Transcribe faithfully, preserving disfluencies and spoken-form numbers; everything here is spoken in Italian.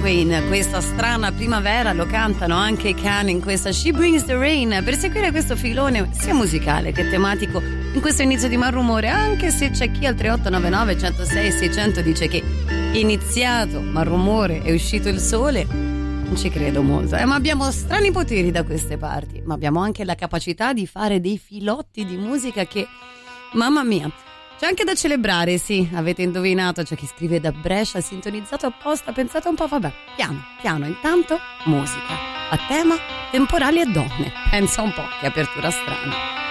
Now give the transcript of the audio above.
Queen, questa strana primavera, lo cantano anche i cani in questa She Brings the Rain, per seguire questo filone sia musicale che tematico in questo inizio di Malrumore, anche se c'è chi al tre otto nove nove uno zero sei sei zero zero dice che è iniziato Malrumore, è uscito il sole. Non ci credo molto, eh, ma abbiamo strani poteri da queste parti, ma abbiamo anche la capacità di fare dei filotti di musica che, mamma mia. C'è anche da celebrare, sì, avete indovinato, c'è chi scrive da Brescia, sintonizzato apposta, pensate un po', vabbè, piano, piano, intanto musica, a tema temporali e donne, pensa un po', che apertura strana.